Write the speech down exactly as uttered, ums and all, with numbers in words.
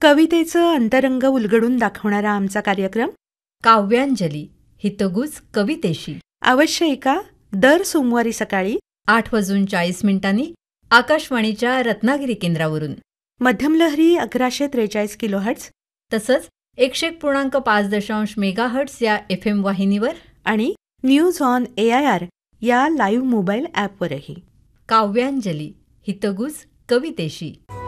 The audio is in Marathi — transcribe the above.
कवितेचं अंतरंग उलगडून दाखवणारा आमचा कार्यक्रम काव्यांजली हितगुज कवितेशी अवश्य ऐका दर सोमवारी सकाळी आठ वाजून चाळीस मिनिटांनी आकाशवाणीच्या रत्नागिरी केंद्रावरून. मध्यमलहरी अकराशे त्रेचाळीस किलोहर्ट्झ तसंच एकशे एक पूर्णांक पाच दशांश मेगाहर्ट्स या एफ एम वाहिनीवर आणि news on A I R या लाईव्ह मोबाईल ॲपवरही. काव्यांजली हितगुज कवितेशी.